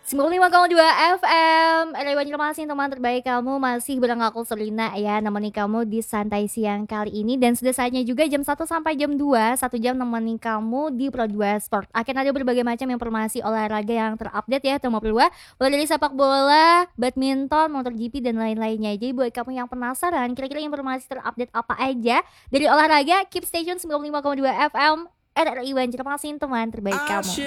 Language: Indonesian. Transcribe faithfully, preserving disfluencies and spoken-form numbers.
sembilan puluh lima koma dua F M Rewan Informasi teman terbaik kamu. Masih bareng aku Selina ya, nemeni kamu di santai siang kali ini. Dan sudah saatnya juga jam satu sampai jam dua, satu jam nemeni kamu di Pro dua Sport. Akan ada berbagai macam informasi olahraga yang terupdate ya teman Pro dua, mulai dari sepak bola, badminton, MotoGP dan lain-lainnya. Jadi buat kamu yang penasaran kira-kira informasi terupdate apa aja dari olahraga, keep station sembilan puluh lima koma dua F M R R I Informasi teman terbaik kamu.